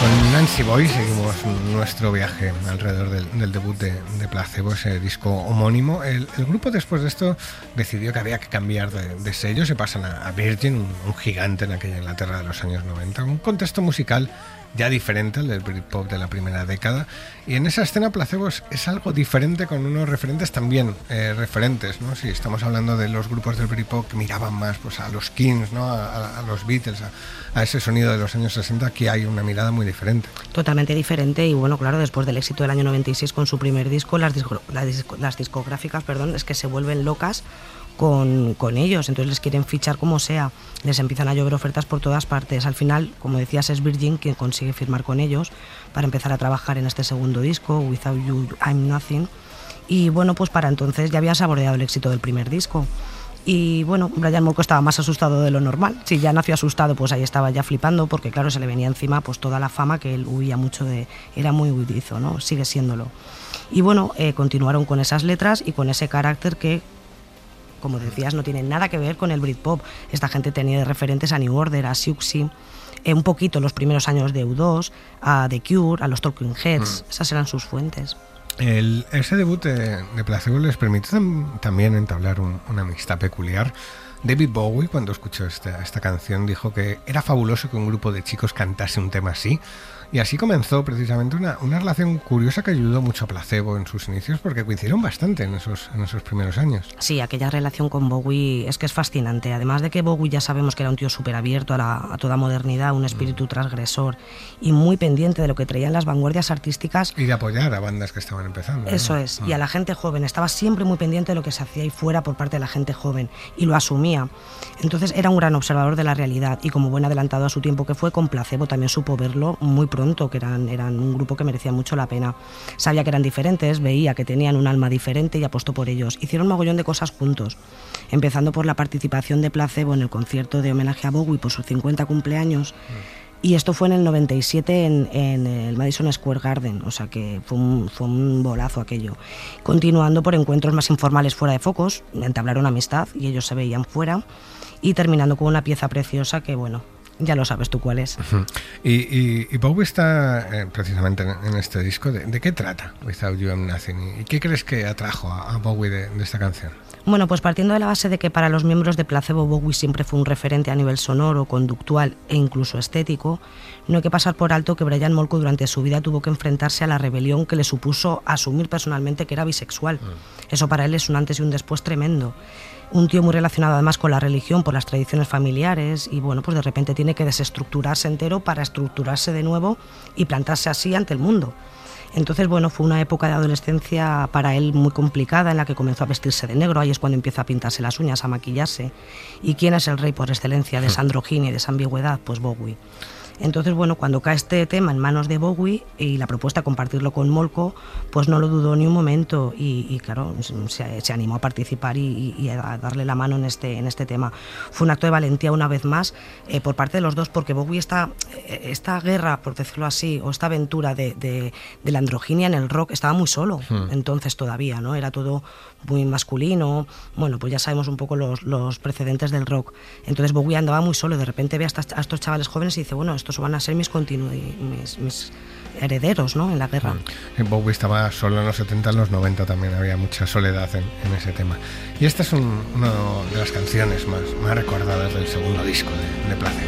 Con Nancy Boy seguimos nuestro viaje alrededor del debut de Placebo, ese disco homónimo. El grupo después de esto decidió que había que cambiar de sello, se pasan a Virgin, un gigante en aquella Inglaterra de los años 90, un contexto musical ya diferente al del Britpop de la primera década, y en esa escena Placebo es algo diferente, con unos referentes también referentes, ¿no? Si estamos hablando de los grupos del Britpop que miraban más pues a los Kings, ¿no? a los Beatles, a ese sonido de los años 60, aquí hay una mirada muy diferente. Totalmente diferente, y bueno, claro, después del éxito del año 96 con su primer disco, las discográficas, es que se vuelven locas con ellos, entonces les quieren fichar como sea, les empiezan a llover ofertas por todas partes. Al final, como decías, es Virgin quien consigue firmar con ellos para empezar a trabajar en este segundo disco, Without You I'm Nothing, y bueno, pues para entonces ya habían saboreado el éxito del primer disco. Y bueno, Brian Molko estaba más asustado de lo normal. Si ya nació asustado, pues ahí estaba ya flipando, porque claro, se le venía encima pues toda la fama que él huía mucho de, era muy huidizo, ¿no? Sigue siéndolo. Y bueno, continuaron con esas letras y con ese carácter que, como decías, no tiene nada que ver con el Britpop. Esta gente tenía de referentes a New Order, a Siouxsie, un poquito los primeros años de U2, a The Cure, a los Talking Heads. Esas eran sus fuentes. Ese debut de Placebo les permitió también entablar una amistad peculiar. David Bowie, cuando escuchó esta canción, dijo que era fabuloso que un grupo de chicos cantase un tema así. Y así comenzó precisamente una relación curiosa que ayudó mucho a Placebo en sus inicios, porque coincidieron bastante en esos primeros años. Sí, aquella relación con Bowie es que es fascinante. Además de que Bowie ya sabemos que era un tío súper abierto a toda modernidad, un espíritu transgresor y muy pendiente de lo que traían las vanguardias artísticas. Y de apoyar a bandas que estaban empezando. Eso es, y a la gente joven. Estaba siempre muy pendiente de lo que se hacía ahí fuera por parte de la gente joven, y lo asumía. Entonces era un gran observador de la realidad, y como buen adelantado a su tiempo que fue, con Placebo también supo verlo muy pronto, que eran un grupo que merecía mucho la pena. Sabía que eran diferentes, veía que tenían un alma diferente y apostó por ellos. Hicieron un mogollón de cosas juntos, empezando por la participación de Placebo en el concierto de homenaje a Bowie por sus 50 cumpleaños. Y esto fue en el 97 en el Madison Square Garden, o sea que fue un bolazo aquello. Continuando por encuentros más informales fuera de focos, entablaron amistad y ellos se veían fuera, y terminando con una pieza preciosa que, bueno, ya lo sabes tú cuál es. Uh-huh. Y Bowie está precisamente en este disco. ¿De qué trata Without You I'm Nothing? ¿Y qué crees que atrajo a Bowie de esta canción? Bueno, pues partiendo de la base de que para los miembros de Placebo Bowie siempre fue un referente a nivel sonoro, conductual e incluso estético, no hay que pasar por alto que Brian Molko durante su vida tuvo que enfrentarse a la rebelión que le supuso asumir personalmente que era bisexual. Eso para él es un antes y un después tremendo. Un tío muy relacionado además con la religión, por las tradiciones familiares, y bueno, pues de repente tiene que desestructurarse entero para estructurarse de nuevo y plantarse así ante el mundo. Entonces, bueno, fue una época de adolescencia para él muy complicada, en la que comenzó a vestirse de negro. Ahí es cuando empieza a pintarse las uñas, a maquillarse. ¿Y quién es el rey por excelencia de esa androginia y de esa ambigüedad? Pues Bowie. Entonces, bueno, cuando cae este tema en manos de Bowie y la propuesta de compartirlo con Molko, pues no lo dudó ni un momento, y claro, se animó a participar y a darle la mano en este tema. Fue un acto de valentía una vez más por parte de los dos, porque Bowie esta guerra, por decirlo así, o esta aventura de la androginia en el rock, estaba muy solo, entonces todavía, ¿no? Era todo muy masculino. Bueno, pues ya sabemos un poco los precedentes del rock. Entonces Bowie andaba muy solo, y de repente ve a estos chavales jóvenes y dice, bueno, estos van a ser mis herederos, ¿no?, en la guerra. Bowie estaba solo en los 70, en los 90 también había mucha soledad en ese tema. Y esta es una de las canciones más recordadas del segundo disco de Placebo.